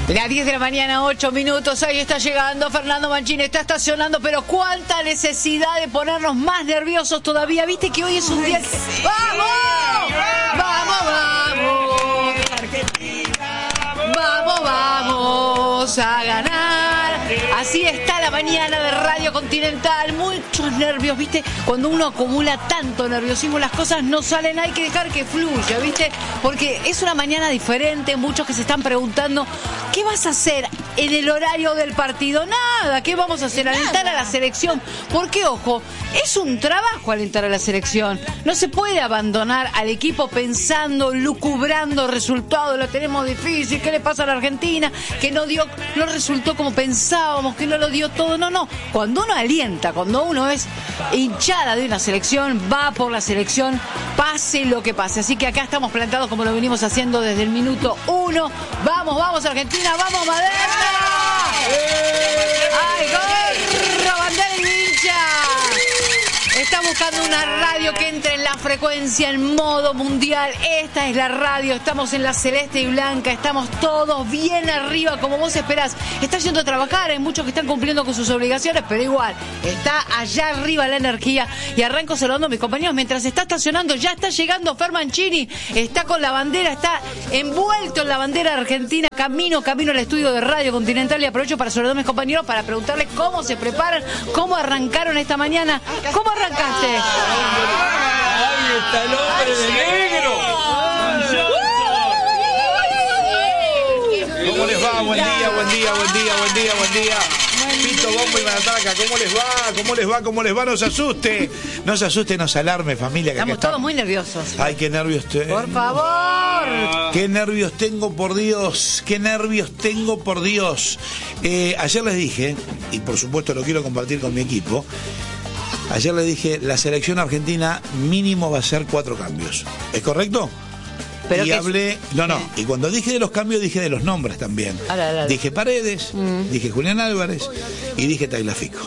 Las 10 de la mañana, 8 minutos, ahí está llegando Fernando Mancini, está estacionando, pero cuánta necesidad de ponernos más nerviosos todavía. Viste que hoy es un día... ¡Vamos! ¡Vamos, vamos! ¡Vamos, vamos a ganar! Así está la mañana de Radio Continental, muchos nervios, ¿viste? Cuando uno acumula tanto nerviosismo, las cosas no salen, hay que dejar que fluya, ¿viste? Porque es una mañana diferente, muchos que se están preguntando, ¿qué vas a hacer en el horario del partido? Nada, ¿qué vamos a hacer? Alentar a la selección, porque ojo, es un trabajo alentar a la selección, no se puede abandonar al equipo pensando, lucubrando resultados, lo tenemos difícil, ¿qué le pasa a la Argentina? Que no resultó como pensábamos, que no lo dio todo, no, cuando uno alienta, cuando uno es hinchada de una selección, va por la selección, pase lo que pase, así que acá estamos plantados como lo venimos haciendo desde el minuto 1, vamos Argentina, vamos Maderna, ¡ay, gorra, bandera y hincha! Está buscando una radio que entre en la frecuencia en modo mundial. Esta es la radio, estamos en la celeste y blanca, estamos todos bien arriba como vos esperás. Está yendo a trabajar, hay muchos que están cumpliendo con sus obligaciones, pero igual, está allá arriba la energía. Y arranco saludando a mis compañeros mientras está estacionando, ya está llegando Fer Mancini, está con la bandera, está envuelto en la bandera argentina, camino al estudio de Radio Continental, y aprovecho para saludar a mis compañeros para preguntarles cómo se preparan, cómo arrancaron esta mañana, cómo arrancaste. ¡Ahí está el hombre de negro! ¿Cómo les va? Buen día. Pito, Bombo y Manataca, ¿cómo les va? No se asuste, no se alarme, familia. Que estamos todos muy nerviosos. Ay, qué nervios tengo. Por favor. Qué nervios tengo, por Dios. Ayer les dije, y por supuesto lo quiero compartir con mi equipo, ayer les dije, la selección argentina mínimo va a ser 4 cambios. ¿Es correcto? Pero y hablé, y cuando dije de los cambios dije de los nombres también. Dije Paredes, dije Julián Álvarez y dije Tagliafico.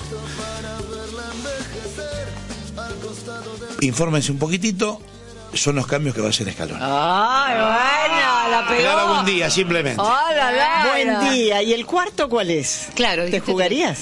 Infórmense un poquitito, son los cambios que va a hacer Scaloni. Ay, bueno, la pegó. Clara, buen día, simplemente. Hola. Buen día. ¿Y el cuarto cuál es? Claro. ¿Te jugarías?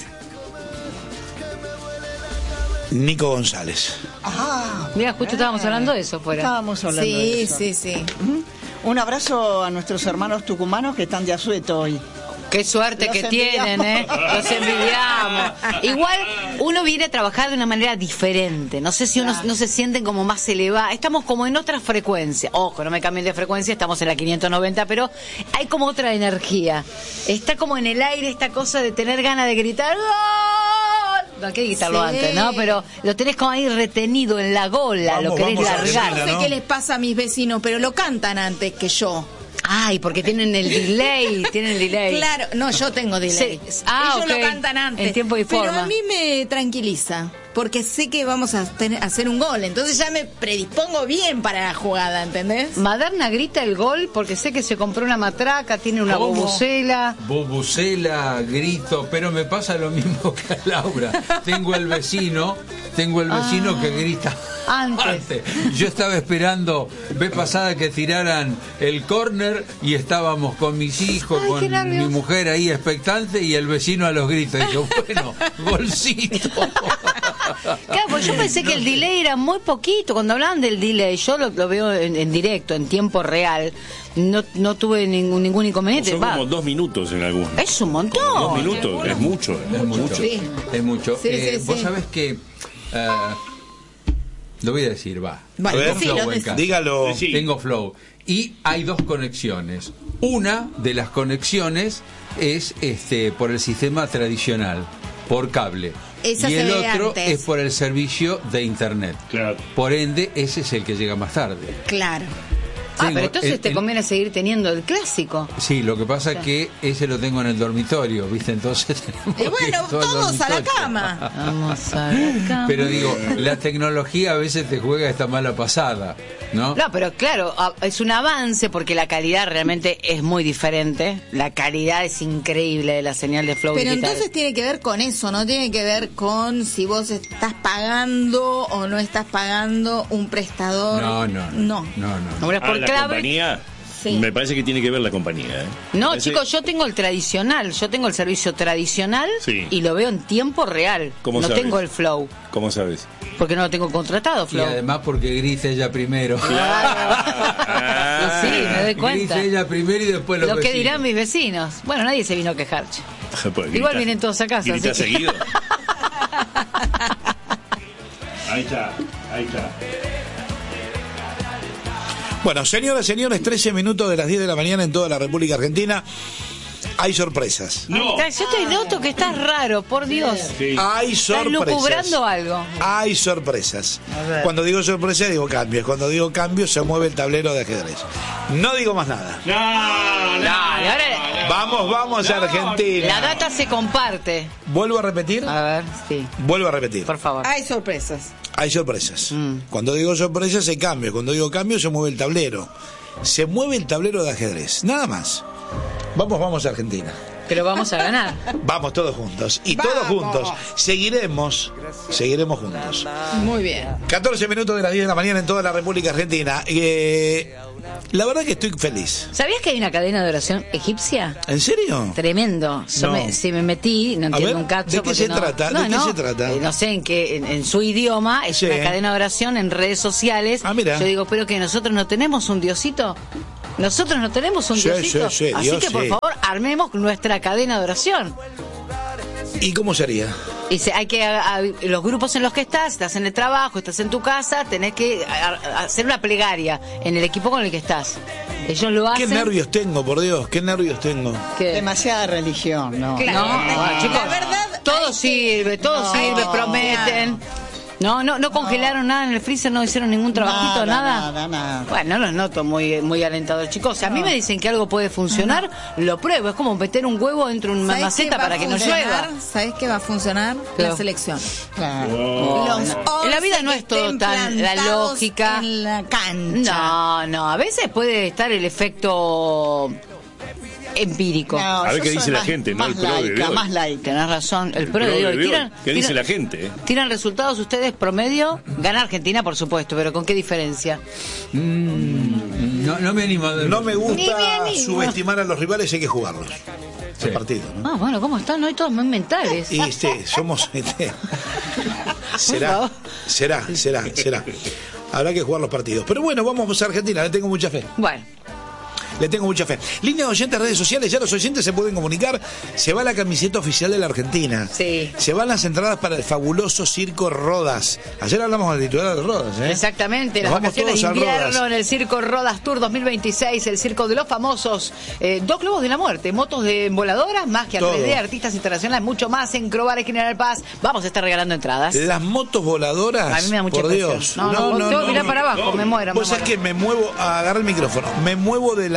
Nico González. Mira, justo estábamos hablando de eso fuera. Estábamos hablando de eso. Sí. Un abrazo a nuestros hermanos tucumanos que están de asueto hoy. Qué suerte Los que envidiamos. tienen, Los envidiamos. Igual uno viene a trabajar de una manera diferente. No sé si uno no se sienten como más elevada. Estamos como en otra frecuencia. Ojo, no me cambien de frecuencia, estamos en la 590, pero hay como otra energía. Está como en el aire esta cosa de tener ganas de gritar ¡gol! No hay que gritarlo antes, ¿no? Pero lo tenés como ahí retenido en la gola, lo querés largar. No sé qué les pasa a mis vecinos, pero lo cantan antes que yo. Ay, porque tienen el delay, Claro, no, yo tengo delay. Ellos lo cantan antes. En tiempo y forma. Pero a mí me tranquiliza, porque sé que vamos a hacer un gol, entonces ya me predispongo bien para la jugada, ¿entendés? Maderna grita el gol porque sé que se compró una matraca, tiene una bubucela. Bubucela, grito, pero me pasa lo mismo que a Laura. Tengo el vecino que grita antes. Yo estaba esperando, vez pasada, que tiraran el córner y estábamos con mis hijos, con mi mujer ahí expectante, y el vecino a los gritos. Y yo, bueno, golcito. Claro, pues yo pensé que el delay era muy poquito. Cuando hablaban del delay, yo lo veo en directo, en tiempo real. No tuve ningún inconveniente. Son como 2 minutos en algunos. Es un montón. 2 minutos, es mucho. Sí. Es mucho. Sí. Vos sabés que... lo voy a decir, va. Vale, Tengo flow en casa. Dígalo. Sí. Tengo flow. Y hay 2 conexiones. Una de las conexiones es por el sistema tradicional, por cable. Esa y se el ve otro antes. es por el servicio de internet. Claro. Por ende, ese es el que llega más tarde. Claro. Pero entonces te conviene seguir teniendo el clásico. Sí, lo que pasa es que ese lo tengo en el dormitorio, ¿viste? Entonces tenemos que ir Bueno, todo al todos a la dormitorio. cama. Vamos a la cama. Pero digo, la tecnología a veces te juega esta mala pasada, ¿no? No, pero claro, es un avance porque la calidad realmente es muy diferente. La calidad es increíble de la señal de Flow Pero digital. entonces tiene que ver con eso, no tiene que ver con si vos estás pagando o no estás pagando un prestador. No. Ahora por La clave. compañía Sí. Me parece que tiene que ver la compañía. No, Parece- chicos, yo tengo el tradicional, yo tengo el servicio tradicional Sí. y lo veo en tiempo real. ¿Cómo no sabes? tengo el Flow, ¿Cómo sabes? porque no lo tengo contratado, Y Flow. además porque grita ella primero. Sí, me doy cuenta. Grita ella primero y después los Lo que vecinos. dirán mis vecinos. Bueno, nadie se vino a quejar. che. Pues Igual grita- vienen todos a casa. ¿Grita así que- seguido? Ahí está. Bueno, señoras, señores, 13 minutos de las 10 de la mañana en toda la República Argentina. Hay sorpresas. No. Yo te noto que estás raro, por Dios. Sí. Hay Estás sorpresas. lucubrando algo. Hay sorpresas. A ver. Cuando digo sorpresa, digo cambios. Cuando digo cambios, se mueve el tablero de ajedrez. No digo más nada. Dale, ahora Vamos a Argentina. la data se comparte. Vuelvo a repetir. A ver, sí, Vuelvo a repetir. por favor. Hay sorpresas. Hay sorpresas. Mm. Cuando digo sorpresas, hay cambios. Cuando digo cambios, se mueve el tablero. Se mueve el tablero de ajedrez. Nada más. Vamos a Argentina. Pero vamos a ganar. Vamos todos juntos. Y Vamos. todos juntos seguiremos juntos. Muy bien. 14 minutos de las 10 de la mañana en toda la República Argentina. La verdad que estoy feliz. ¿Sabías que hay una cadena de oración egipcia? ¿En serio? Tremendo. Yo No. me metí, no entiendo ver, un cacho. ¿de qué porque se no- trata? No, ¿De qué no, se trata? No sé en qué, en su idioma, es Sí. una cadena de oración en redes sociales. Ah, mira. Yo digo, pero que nosotros no tenemos un diosito. Nosotros no tenemos un Sí, diosito. sí, sí, Así Dios, que por sí. favor, armemos nuestra cadena de oración. ¿Y cómo sería? Y hay que los grupos en los que estás en el trabajo, estás en tu casa, tenés que hacer una plegaria en el equipo con el que estás. Ellos lo ¿Qué hacen. nervios tengo, por Dios? ¿Qué nervios tengo? ¿Qué? Demasiada religión, ¿no? Claro. No, chicos, La verdad, todo hay sirve, todo No, sirve, hay que prometen. No congelaron nada en el freezer, no hicieron ningún trabajito, nada. Nada. Bueno, no los noto muy alentador, chicos. Si a mí me dicen que algo puede funcionar, lo pruebo. Es como meter un huevo dentro de una ¿sabés maceta qué va para a que no funcionar? llueva. ¿Sabés qué va a funcionar? ¿Qué? La selección. Claro. Los En la vida 11 no que es todo estén tan la plantados lógica. En la cancha. No, a veces puede estar el efecto empírico. No, A ver yo qué soy dice la más- gente, ¿no? Más El pro de laica, hoy. más laica. Tenés razón, el pro Pero de hoy. hoy, Tiran- ¿qué dice tiran- la gente? ¿Tiran resultados ustedes promedio? Gana Argentina, por supuesto, pero ¿con qué diferencia? No me animo a ver. No me Ni gusta bien, ni subestimar a los rivales, hay que jugarlos. Sí. El partido, ¿no? Ah, bueno, ¿cómo están? Hoy todos muy mentales. Y somos. favor. Será. Habrá que jugar los partidos. Pero bueno, vamos a Argentina, le tengo mucha fe. Bueno, Le tengo mucha fe. Línea de oyentes, redes sociales, ya los oyentes se pueden comunicar. Se va la camiseta oficial de la Argentina. Sí. Se van las entradas para el fabuloso Circo Rodas. Ayer hablamos del titular de Rodas, ¿eh? exactamente, Nos las vamos vacaciones de todos a invierno Rodas. en el Circo Rodas Tour 2026, el Circo de los Famosos, 2 globos de la muerte, motos de voladoras, magia Todo. 3D, artistas internacionales, mucho más en Crobar y General Paz. Vamos a estar regalando entradas. Las motos voladoras. A mí me da mucha por presión. Dios. No, tengo que mirar para abajo, me muero. Vos sabés que me muevo, agarra el micrófono, me voy de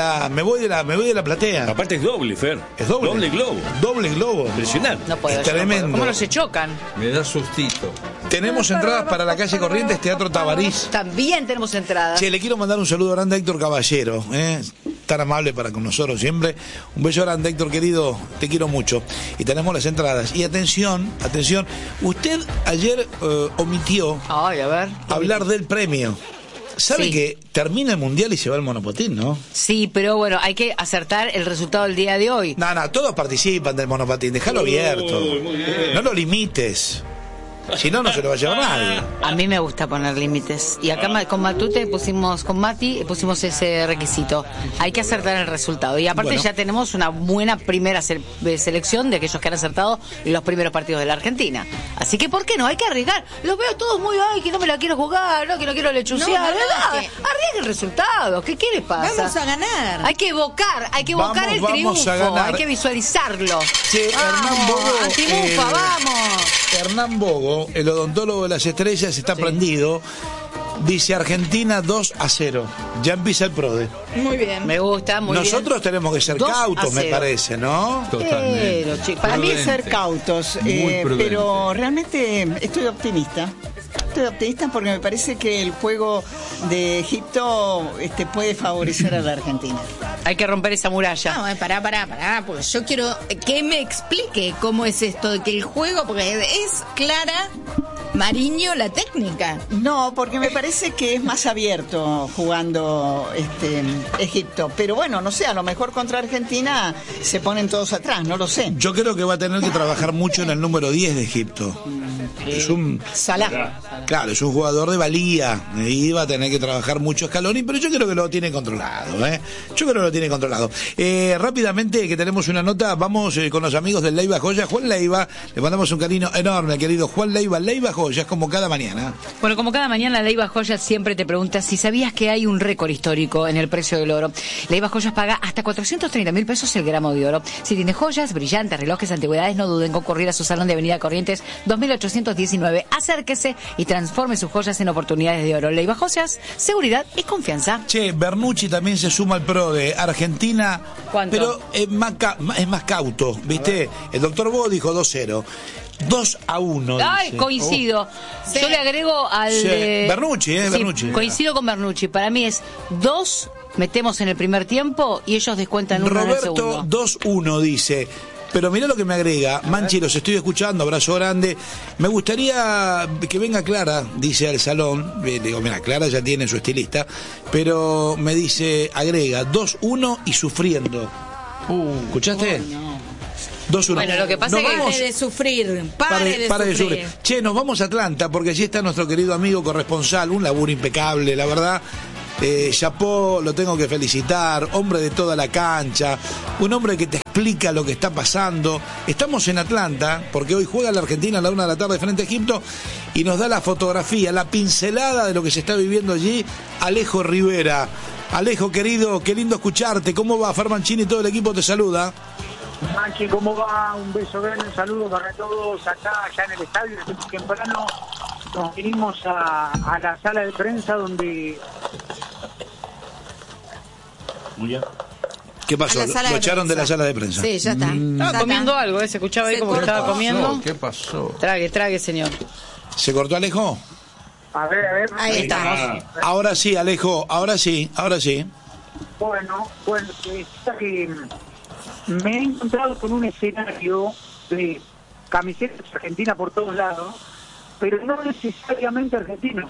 la platea. Aparte es doble, Fer. Es doble. Doble globo. Doble globo. Impresionante. No puedo, Es yo no puedo. tremendo. ¿Cómo no se chocan? Me da sustito. Tenemos entradas para la calle Corrientes, Teatro Tabarís. También tenemos entradas. Che, le quiero mandar un saludo grande a Héctor Caballero, tan amable para con nosotros siempre. Un beso grande, Héctor querido, te quiero mucho. Y tenemos las entradas. Y atención, usted ayer omitió Ay, a ver. hablar del premio. ¿Sabe Sí. que termina el Mundial y se va el monopatín, no? Sí, pero bueno, hay que acertar el resultado del día de hoy. No, todos participan del monopatín, déjalo abierto. No lo limites. Si no, no se lo va a llevar nadie. A mí me gusta poner límites. Y acá con Matute con Mati pusimos ese requisito. Hay que acertar el resultado. Y aparte Bueno. ya tenemos una buena primera selección de aquellos que han acertado los primeros partidos de la Argentina. Así que, ¿por qué no? Hay que arriesgar. Los veo todos muy, ay, que no me la quiero jugar, no, que no quiero lechucear. No, ¿Verdad? es que- Arriesgue el resultado. ¿Qué les pasa? Vamos a ganar. Hay que evocar el Vamos triunfo. a ganar. Hay que visualizarlo. Che, Hernán Bogo, Antimufa, vamos. Hernán Bogo, el odontólogo de las estrellas, está prendido. Dice Argentina 2-0. Ya empieza el PRODE. Muy bien. Me gusta, muy bien. Nosotros tenemos que ser 2-0. cautos, me parece, ¿no? Totalmente. Pero, chicos, Para mí es ser Prudente. cautos, Muy prudente. pero realmente estoy optimista. Estoy optimista porque me parece que el juego de Egipto puede favorecer a la Argentina. hay que romper esa muralla. No, pará, porque yo quiero que me explique cómo es esto de que el juego, porque es clara Mariño la técnica. No, porque me parece que es más abierto jugando Egipto. Pero bueno, no sé, a lo mejor contra Argentina se ponen todos atrás, no lo sé. Yo creo que va a tener que trabajar mucho en el número 10 de Egipto. Es un... Salah. Claro, es un jugador de valía y va a tener que trabajar mucho Scaloni, pero yo creo que lo tiene controlado, ¿eh? Yo creo que lo tiene controlado. Rápidamente, que tenemos una nota, vamos con los amigos del Leiva Joyas. Juan Leiva, le mandamos un cariño enorme, querido Juan Leiva. Leiva Joyas, como cada mañana. Bueno, como cada mañana, Leiva Joyas siempre te pregunta si sabías que hay un récord histórico en el precio del oro. Leiva Joyas paga hasta 430.000 pesos el gramo de oro. Si tienes joyas, brillantes, relojes, antigüedades, no duden en concurrir a su salón de Avenida Corrientes 2819. Acérquese y transforme sus joyas en oportunidades de oro. Leiva Joyas, seguridad y confianza. Che, Bernucci también se suma al pro de Argentina. ¿Cuánto? Pero es más cauto, ¿viste? El doctor Bo dijo 2-0. 2-1. Ay, dice. coincido. Sí. Yo le agrego al Sí. de... Bernucci, Sí, Bernucci. coincido con Bernucci. Para mí es 2, metemos en el primer tiempo y ellos descuentan 1 en el Roberto segundo. 2-1 dice. Pero mirá lo que me agrega, Manchi, los estoy escuchando, abrazo grande. Me gustaría que venga Clara, dice al salón. Le digo, mira, Clara ya tiene su estilista, pero me dice, agrega 2-1 y sufriendo. ¿Escuchaste? 2-1. Bueno, lo que pasa Nos es que vamos- Pare de sufrir, pare de sufrir. Che, nos vamos a Atlanta porque allí está nuestro querido amigo corresponsal, un laburo impecable, la verdad. Chapó, lo tengo que felicitar, hombre de toda la cancha, un hombre que te explica lo que está pasando. Estamos en Atlanta porque hoy juega la Argentina a la 1 de la tarde frente a Egipto y nos da la fotografía, la pincelada de lo que se está viviendo allí, Alejo Rivera. Alejo, querido, qué lindo escucharte. ¿Cómo va? Fer Mancini y todo el equipo te saluda. Manchi, ¿cómo va? Un beso grande, un saludo para todos acá, en el estadio. Desde muy temprano nos vinimos a la sala de prensa donde... Muy bien. ¿Qué pasó? A la sala Lo de echaron de la prensa. sala de prensa. Sí, ya está. Estaba Ya comiendo está. algo, se escuchaba ahí Se como que estaba cortó. comiendo. ¿Qué pasó? Trague, señor. ¿Se cortó Alejo? A ver. Ahí estamos. Ahora sí, Alejo, ahora sí. Bueno, está que me he encontrado con un escenario de camisetas argentinas por todos lados, pero no necesariamente argentinos.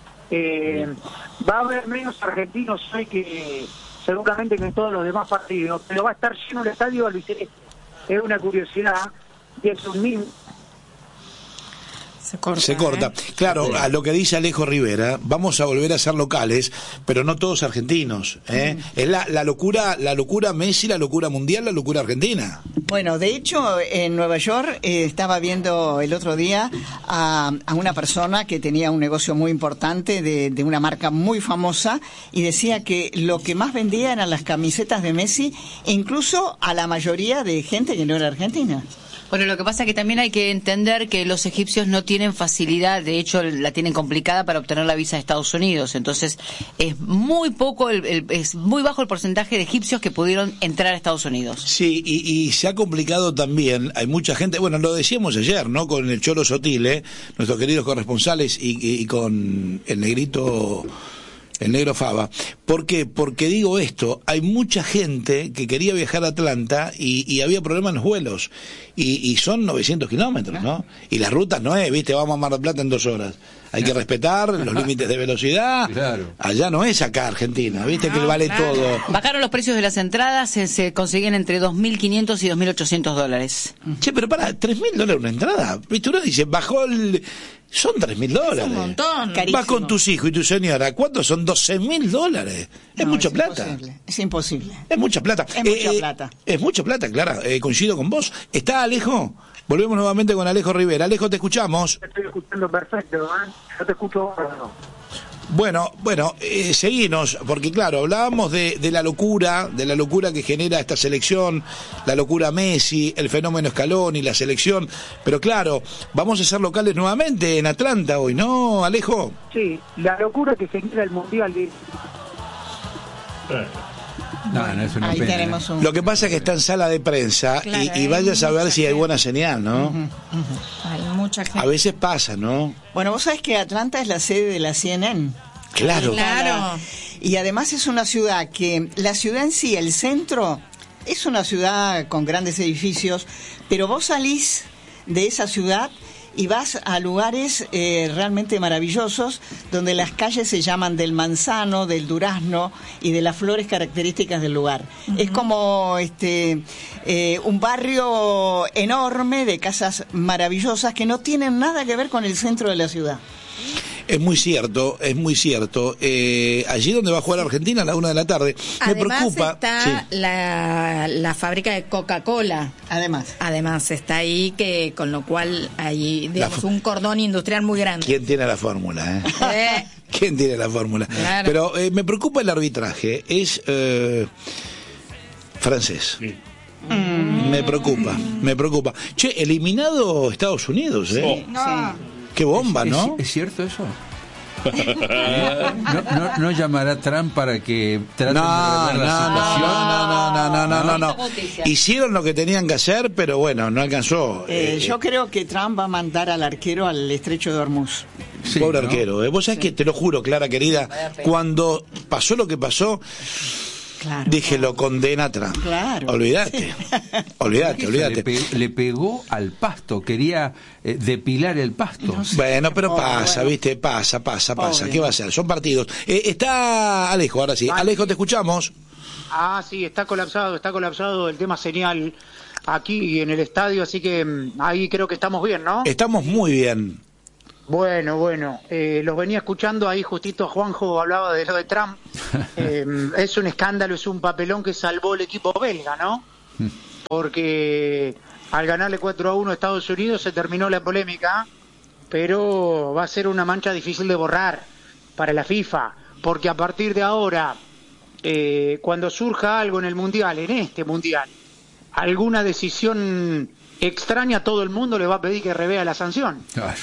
Va a haber menos argentinos hoy que seguramente que en todos los demás partidos, pero va a estar lleno el estadio albiceleste. Es una curiosidad y es un mismo. Se corta. Claro, a lo que dice Alejo Rivera, vamos a volver a ser locales, pero no todos argentinos. Es la locura Messi, la locura mundial, la locura argentina. Bueno, de hecho, en Nueva York estaba viendo el otro día a una persona que tenía un negocio muy importante de una marca muy famosa y decía que lo que más vendía eran las camisetas de Messi, incluso a la mayoría de gente que no era argentina. Bueno, lo que pasa es que también hay que entender que los egipcios no tienen facilidad, de hecho la tienen complicada para obtener la visa de Estados Unidos, entonces es muy poco, es muy bajo el porcentaje de egipcios que pudieron entrar a Estados Unidos. Sí, y se ha complicado también, hay mucha gente, bueno, lo decíamos ayer, ¿no? Con el Cholo Sotile, nuestros queridos corresponsales, y con el negrito... El negro Fava. ¿Por qué? Porque digo esto, hay mucha gente que quería viajar a Atlanta y había problemas en los vuelos. Y son 900 kilómetros, ¿no? Y las rutas no es, viste, vamos a Mar del Plata en 2 horas. Hay que respetar los límites de velocidad. Claro. Allá no es acá Argentina, viste que vale todo. Bajaron los precios de las entradas, se consiguen entre $2.500 y $2.800. Che, pero para, $3.000 una entrada. Viste, uno dice, bajó el... Son $3.000. Es un montón. Carísimo. Vas con tus hijos y tu señora, ¿cuántos son? $12.000. Es No, mucha plata. Imposible, es imposible. Es mucha plata. Es mucha plata. Es mucha plata, Clara. Coincido con vos. ¿Está Alejo? Volvemos nuevamente con Alejo Rivera. Alejo, te escuchamos. Te estoy escuchando perfecto, ¿eh? Yo te escucho ahora, ¿no? Bueno, seguinos, porque claro, hablábamos de la locura que genera esta selección, la locura Messi, el fenómeno Scaloni, la selección, pero claro, vamos a ser locales nuevamente en Atlanta hoy, ¿no, Alejo? Sí, la locura que genera el Mundial de... No, es una Ahí pena. tenemos un... Lo que pasa es que está en sala de prensa Claro, y hay vaya a saber mucha si hay gente. buena señal, ¿no? Hay mucha gente. A veces pasa, ¿no? Bueno, vos sabés que Atlanta es la sede de la CNN. Claro. Claro. Y además es una ciudad que, la ciudad en sí, el centro, es una ciudad con grandes edificios, pero vos salís de esa ciudad y vas a lugares realmente maravillosos, donde las calles se llaman del manzano, del durazno y de las flores características del lugar. Es como un barrio enorme de casas maravillosas que no tienen nada que ver con el centro de la ciudad. Es muy cierto, es muy cierto. Allí donde va a jugar Argentina a la 1 de la tarde. Me preocupa. Está sí. la fábrica de Coca-Cola. Además está ahí, que con lo cual hay, digamos, un cordón industrial muy grande. ¿Quién tiene la fórmula? ¿Quién tiene la fórmula? Claro. Pero me preocupa el arbitraje. Es francés. Sí. Me preocupa. Che, eliminado Estados Unidos, ¿eh? Sí. No. Qué bomba, ¿no? ¿Es cierto eso? ¿No llamará Trump para que traten de rever la situación? No. Hicieron lo que tenían que hacer, pero bueno, no alcanzó. Yo creo que Trump va a mandar al arquero al estrecho de Hormuz. Sí, pobre arquero. Vos sabés que, te lo juro, Clara querida, cuando pasó lo que pasó, claro, dije, lo condena Trump. Claro. Olvídate. Le pegó al pasto, quería depilar el pasto. No sé. Bueno, pero pasa, ¿viste? Pasa. ¿Qué va a hacer? Son partidos. Está Alejo, ahora sí. Vale. Alejo, te escuchamos. Sí, está colapsado el tema señal aquí en el estadio, así que ahí creo que estamos bien, ¿no? Estamos muy bien. Bueno, los venía escuchando ahí, justito Juanjo hablaba de lo de Trump. Es un escándalo, es un papelón que salvó el equipo belga, ¿no? Porque al ganarle 4-1 a Estados Unidos se terminó la polémica, pero va a ser una mancha difícil de borrar para la FIFA, porque a partir de ahora, cuando surja algo en el Mundial, en este Mundial, alguna decisión extraña, todo el mundo le va a pedir que revea la sanción. Claro.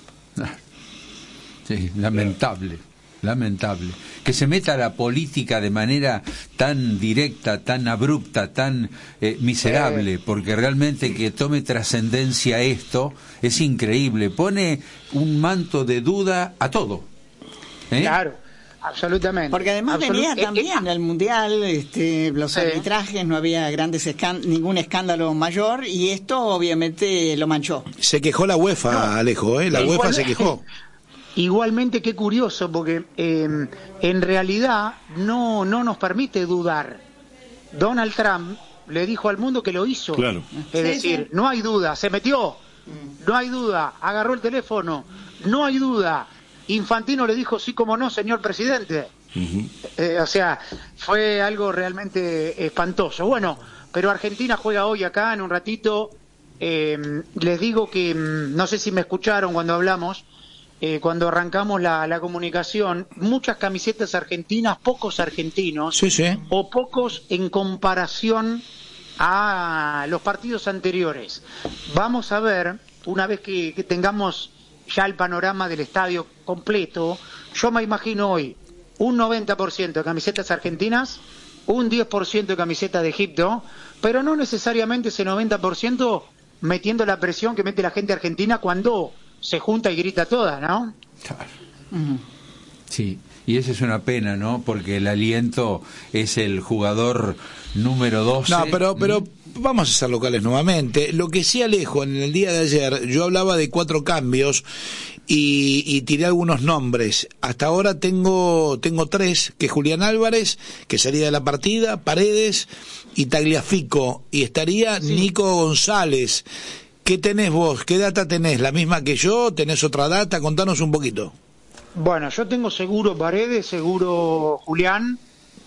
Sí, lamentable. Que se meta la política de manera tan directa, tan abrupta, tan miserable, porque realmente que tome trascendencia esto es increíble. Pone un manto de duda a todo. Claro, absolutamente. Porque además venía también el Mundial, los arbitrajes, no había ningún escándalo mayor, y esto obviamente lo manchó. Se quejó la UEFA, Alejo, la UEFA se quejó. Igualmente, qué curioso, porque en realidad no nos permite dudar. Donald Trump le dijo al mundo que lo hizo. Claro. Es decir, no hay duda, se metió, no hay duda, agarró el teléfono, no hay duda. Infantino le dijo, sí, como no, señor presidente. O sea, fue algo realmente espantoso. Bueno, pero Argentina juega hoy acá, en un ratito. Les digo que, no sé si me escucharon cuando hablamos, cuando arrancamos la comunicación, muchas camisetas argentinas, pocos argentinos, o pocos en comparación a los partidos anteriores. Vamos a ver, una vez que tengamos ya el panorama del estadio completo, yo me imagino hoy un 90% de camisetas argentinas, un 10% de camisetas de Egipto, pero no necesariamente ese 90% metiendo la presión que mete la gente argentina cuando se junta y grita toda, ¿no? Claro. Sí, y esa es una pena, ¿no? Porque el aliento es el jugador número 12. No, pero vamos a ser locales nuevamente. Lo que sí, Alejo, en el día de ayer yo hablaba de 4 cambios y tiré algunos nombres. Hasta ahora tengo 3, que Julián Álvarez, que sería de la partida, Paredes y Tagliafico, y estaría Nico González. ¿Qué tenés vos? ¿Qué data tenés? ¿La misma que yo? ¿Tenés otra data? Contanos un poquito. Bueno, yo tengo seguro Paredes, seguro Julián,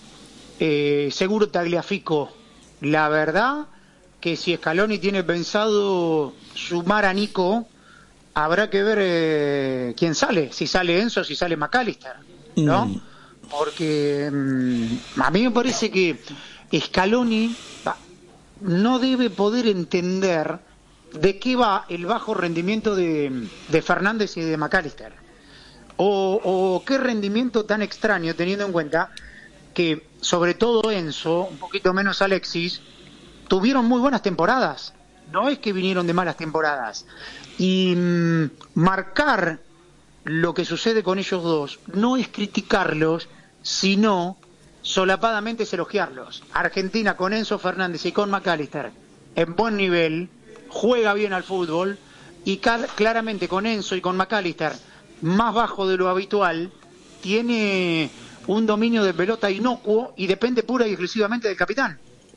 seguro Tagliafico. La verdad que si Scaloni tiene pensado sumar a Nico, habrá que ver quién sale, si sale Enzo, si sale McAllister, ¿no? Porque a mí me parece que Scaloni no debe poder entender de qué va el bajo rendimiento de Fernández y de McAllister. O qué rendimiento tan extraño, teniendo en cuenta que sobre todo Enzo, un poquito menos Alexis, tuvieron muy buenas temporadas. No es que vinieron de malas temporadas. Y marcar lo que sucede con ellos dos no es criticarlos, sino solapadamente es elogiarlos. Argentina con Enzo Fernández y con McAllister en buen nivel, juega bien al fútbol, y claramente con Enzo y con McAllister más bajo de lo habitual, tiene un dominio de pelota inocuo y depende pura y exclusivamente del capitán.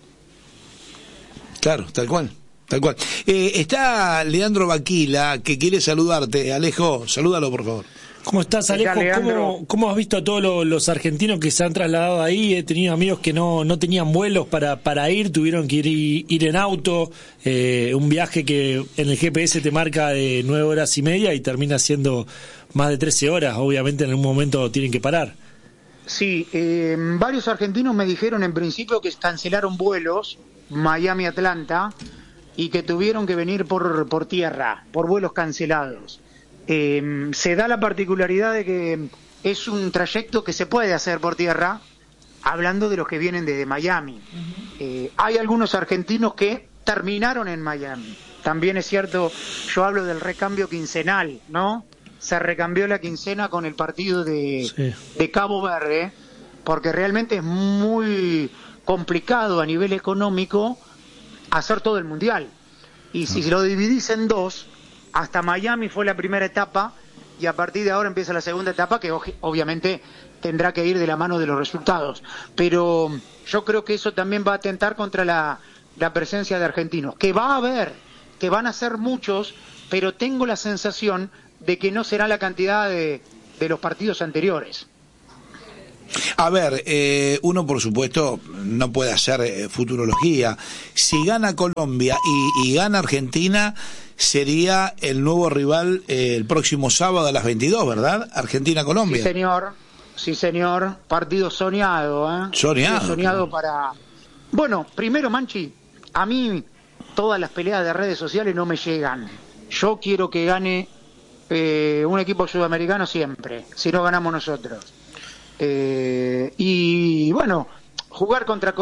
Claro, tal cual. Tal cual. Está Leandro Baquila, que quiere saludarte. Alejo, salúdalo, por favor. ¿Cómo estás, Alejo? ¿Cómo has visto a todos los argentinos que se han trasladado ahí? He tenido amigos que no tenían vuelos para ir, tuvieron que ir en auto, un viaje que en el GPS te marca de 9 horas y media y termina siendo más de 13 horas. Obviamente en un momento tienen que parar. Sí, varios argentinos me dijeron en principio que cancelaron vuelos, Miami-Atlanta, y que tuvieron que venir por tierra, por vuelos cancelados. Se da la particularidad de que es un trayecto que se puede hacer por tierra, hablando de los que vienen desde Miami. Hay algunos argentinos que terminaron en Miami. También es cierto, yo hablo del recambio quincenal, ¿no? Se recambió la quincena con el partido de Cabo Verde, porque realmente es muy complicado a nivel económico hacer todo el mundial. Y si lo dividís en dos, hasta Miami fue la primera etapa y a partir de ahora empieza la segunda etapa, que obviamente tendrá que ir de la mano de los resultados. Pero yo creo que eso también va a atentar contra la presencia de argentinos, que va a haber, que van a ser muchos, pero tengo la sensación de que no será la cantidad de los partidos anteriores. A ver, uno por supuesto no puede hacer futurología. Si gana Colombia y gana Argentina, sería el nuevo rival el próximo sábado a las 22, ¿verdad? Argentina-Colombia. Sí, señor. Partido soñado, ¿eh? Soñado para... Bueno, primero, Manchi, a mí todas las peleas de redes sociales no me llegan. Yo quiero que gane un equipo sudamericano siempre, si no ganamos nosotros. Y bueno, jugar contra